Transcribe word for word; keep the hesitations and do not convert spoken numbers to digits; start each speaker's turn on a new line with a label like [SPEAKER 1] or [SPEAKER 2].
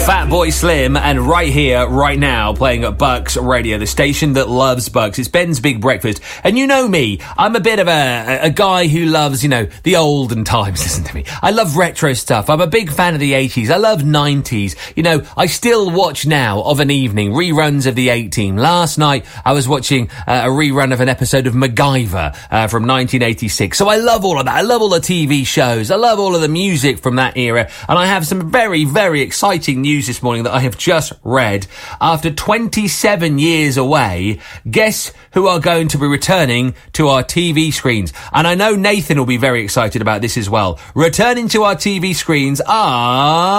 [SPEAKER 1] Fatboy Slim, and right here, right now, playing at Bucks Radio, the station that loves Bucks. It's Ben's Big Breakfast. And you know me, I'm a bit of a, a guy who loves, you know, the olden times, listen to me. I love retro stuff. I'm a big fan of the eighties. I love nineties. You know, I still watch now, of an evening, reruns of the A-Team. Last night, I was watching uh, a rerun of an episode of MacGyver uh, from nineteen eighty-six. So I love all of that. I love all the T V shows. I love all of the music from that era. And I have some very, very exciting news this morning that I have just read. After twenty-seven years away, guess who are going to be returning to our T V screens? And I know Nathan will be very excited about this as well. Returning to our T V screens are...